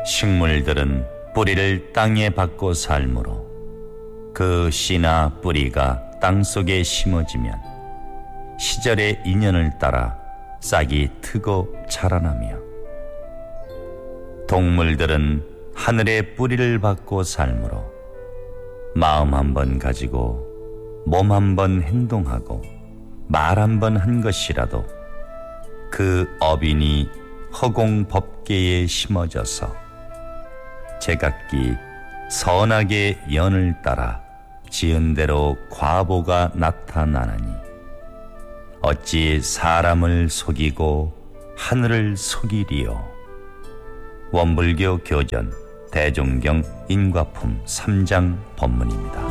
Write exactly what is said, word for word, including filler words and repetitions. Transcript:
식물들은 뿌리를 땅에 박고 살므로 그 씨나 뿌리가 땅속에 심어지면 시절의 인연을 따라 싹이 트고 자라나며, 동물들은 하늘의 뿌리를 받고 살므로 마음 한 번 가지고 몸 한 번 행동하고 말 한 번 한 것이라도 그 어빈이 허공 법계에 심어져서 제각기 선악의 연을 따라 지은 대로 과보가 나타나나니 어찌 사람을 속이고 하늘을 속이리요. 원불교 교전 대종경 인과품 삼 장 법문입니다.